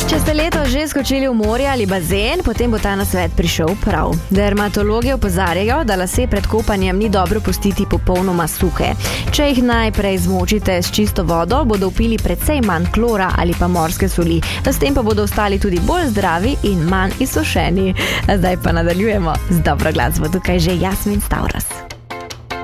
Če ste letos že skočili v morje ali bazen, potem bo ta nasvet prišel prav. Dermatologi opozarjajo, da lase pred kopanjem ni dobro pustiti popolnoma suhe. Če jih najprej zmočite s čisto vodo, bodo vpili precej manj klora ali pa morske soli. S tem pa bodo ostali tudi bolj zdravi in manj izsušeni. Zdaj pa nadaljujemo z dobro glasbo. Tukaj že Jasmin Stavros.